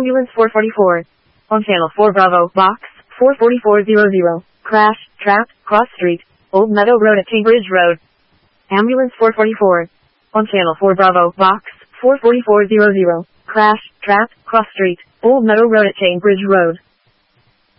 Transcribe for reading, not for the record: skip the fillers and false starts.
Ambulance 444. On channel 4 Bravo, box 44400. Crash, trap, cross street, Old Meadow Road at Cambridge Road. Ambulance 444. On channel 4 Bravo, box 44400. Crash, trap, cross street, Old Meadow Road at Cambridge Road.